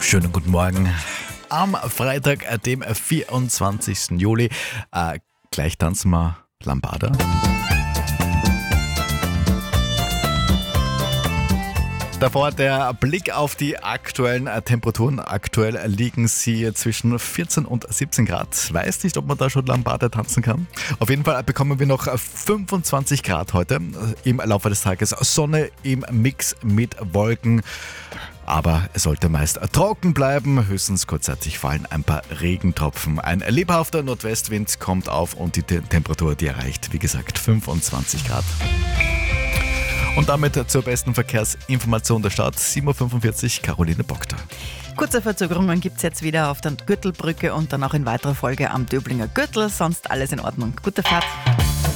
Schönen guten Morgen. Am Freitag, dem 24. Juli. Gleich tanzen wir Lambada. Davor der Blick auf die aktuellen Temperaturen. Aktuell liegen sie zwischen 14 und 17 Grad. Weiß nicht, ob man da schon Lambada tanzen kann. Auf jeden Fall bekommen wir noch 25 Grad heute im Laufe des Tages. Sonne im Mix mit Wolken. Aber es sollte meist trocken bleiben. Höchstens kurzzeitig fallen ein paar Regentropfen. Ein lebhafter Nordwestwind kommt auf und die Temperatur, die erreicht, wie gesagt, 25 Grad. Und damit zur besten Verkehrsinformation der Stadt, 7.45 Uhr, Caroline Bockter. Kurze Verzögerungen gibt es jetzt wieder auf der Gürtelbrücke und dann auch in weiterer Folge am Döblinger Gürtel. Sonst alles in Ordnung. Gute Fahrt.